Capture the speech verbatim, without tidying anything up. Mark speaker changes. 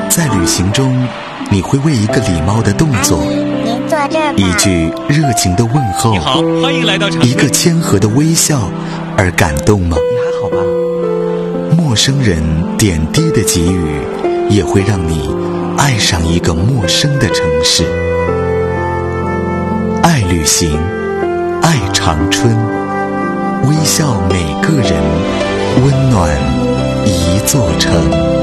Speaker 1: 在旅行中，你会为一个礼貌的动作，
Speaker 2: 您坐这儿吧。
Speaker 1: 一句热情的问候，
Speaker 3: 你好，欢迎来到长
Speaker 1: 一个谦和的微笑而感动吗？
Speaker 4: 你还好吧？
Speaker 1: 陌生人点滴的给予，也会让你爱上一个陌生的城市。爱旅行，爱长春，微笑每个人，温暖一座城。